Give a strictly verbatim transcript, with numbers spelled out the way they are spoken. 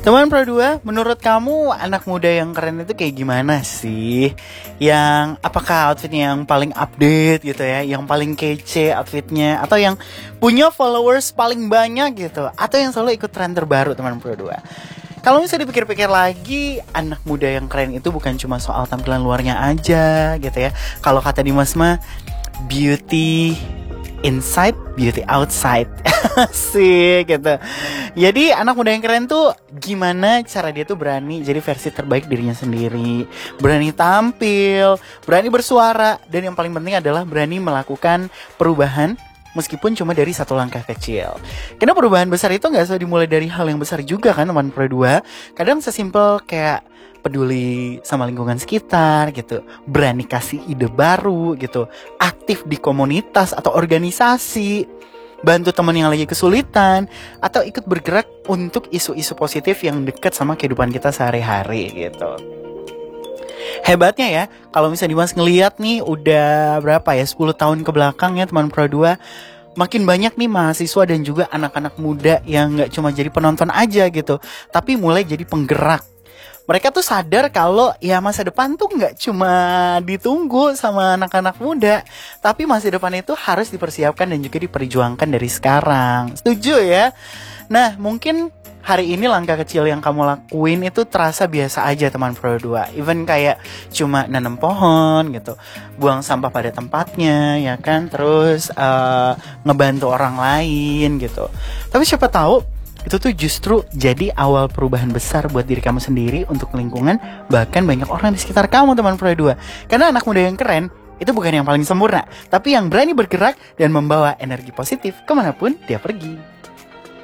Teman Pro dua, menurut kamu anak muda yang keren itu kayak gimana sih? Yang apakah outfitnya yang paling update gitu ya, yang paling kece outfitnya, atau yang punya followers paling banyak gitu, atau yang selalu ikut tren terbaru teman Pro dua? Kalau misalnya dipikir-pikir lagi, anak muda yang keren itu bukan cuma soal tampilan luarnya aja gitu ya. Kalau kata Dimas mah, beauty inside, beauty outside. Sih gitu. Jadi anak muda yang keren tuh gimana cara dia tuh berani jadi versi terbaik dirinya sendiri, berani tampil, berani bersuara, dan yang paling penting adalah berani melakukan perubahan meskipun cuma dari satu langkah kecil. Karena perubahan besar itu gak selalu dimulai dari hal yang besar juga kan teman Pro dua. Kadang sesimpel kayak peduli sama lingkungan sekitar gitu, berani kasih ide baru gitu, aktif di komunitas atau organisasi, bantu teman yang lagi kesulitan, atau ikut bergerak untuk isu-isu positif yang dekat sama kehidupan kita sehari-hari gitu. Hebatnya ya, kalau misalnya Dimas ngeliat nih udah berapa ya, sepuluh tahun ke belakang ya teman Pro dua, makin banyak nih mahasiswa dan juga anak-anak muda yang gak cuma jadi penonton aja gitu, tapi mulai jadi penggerak. Mereka tuh sadar kalau ya masa depan tuh gak cuma ditunggu sama anak-anak muda, tapi masa depan itu harus dipersiapkan dan juga diperjuangkan dari sekarang. Setuju ya? Nah mungkin hari ini langkah kecil yang kamu lakuin itu terasa biasa aja teman Pro dua. Even kayak cuma nanam pohon gitu, buang sampah pada tempatnya ya kan, terus uh, ngebantu orang lain gitu. Tapi siapa tahu itu tuh justru jadi awal perubahan besar buat diri kamu sendiri, untuk lingkungan, bahkan banyak orang di sekitar kamu teman Pro dua. Karena anak muda yang keren itu bukan yang paling sempurna, tapi yang berani bergerak dan membawa energi positif kemanapun dia pergi.